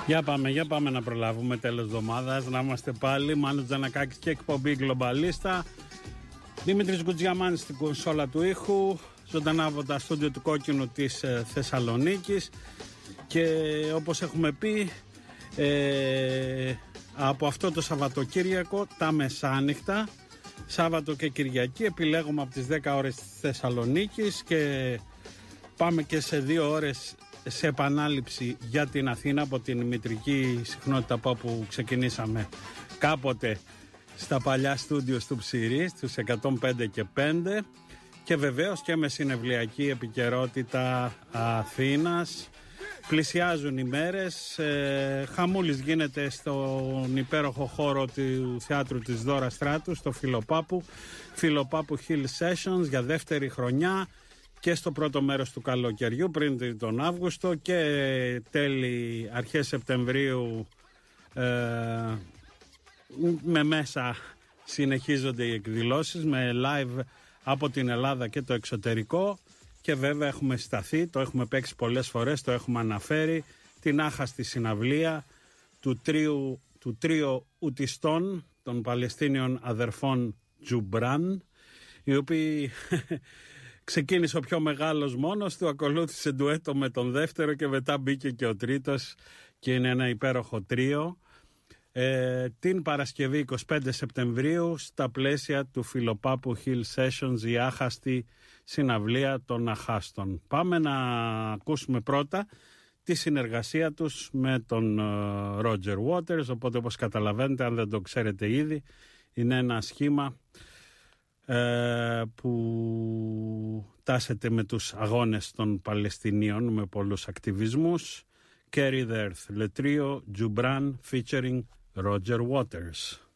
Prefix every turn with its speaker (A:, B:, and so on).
A: Για πάμε να προλάβουμε τέλος εβδομάδας, να είμαστε πάλι. Μάνος Τζανακάκης και εκπομπή Γκλομπαλίστα. Δημήτρης Γκουτζιαμάνης στην κονσόλα του ήχου, ζωντανά από τα στούντιο του Κόκκινου της Θεσσαλονίκης. Και όπως έχουμε πει, από αυτό το Σαββατοκύριακο, τα μεσάνυχτα, Σάββατο και Κυριακή, επιλέγουμε από τις 10 ώρες της Θεσσαλονίκης και πάμε και σε 2 ώρες σε επανάληψη για την Αθήνα από την μητρική συχνότητα από όπου ξεκινήσαμε κάποτε στα παλιά στούντιο του Ψηρή, στους 105 και 5, και βεβαίως και με συνευλιακή επικαιρότητα Αθήνας. Πλησιάζουν οι μέρες, χαμούλης γίνεται στον υπέροχο χώρο του θεάτρου της Δώρα Στράτου, στο Φιλοπάπου Hill Sessions, για δεύτερη χρονιά και στο πρώτο μέρος του καλοκαιριού πριν τον Αύγουστο, και τέλη αρχές Σεπτεμβρίου με μέσα συνεχίζονται οι εκδηλώσεις με live από την Ελλάδα και το εξωτερικό. Και βέβαια έχουμε σταθεί, το έχουμε παίξει πολλές φορές, το έχουμε αναφέρει, την άχαστη συναυλία του τρίου ουτιστών των Παλαιστίνιων αδερφών Τζουμπράν, οι οποίοι ξεκίνησε ο πιο μεγάλος μόνος του, ακολούθησε ντουέτο με τον δεύτερο και μετά μπήκε και ο τρίτος και είναι ένα υπέροχο τρίο. Την Παρασκευή 25 Σεπτεμβρίου στα πλαίσια του Φιλοπάπου Hill Sessions, η άχαστη συναυλία των αχάστων. Πάμε να ακούσουμε πρώτα τη συνεργασία τους με τον Roger Waters, οπότε όπως καταλαβαίνετε, αν δεν το ξέρετε ήδη, είναι ένα σχήμα που τάσεται με τους αγώνες των Παλαιστινίων με πολλούς ακτιβισμούς. Carry the Earth, Le Trio Jubran featuring Roger Waters.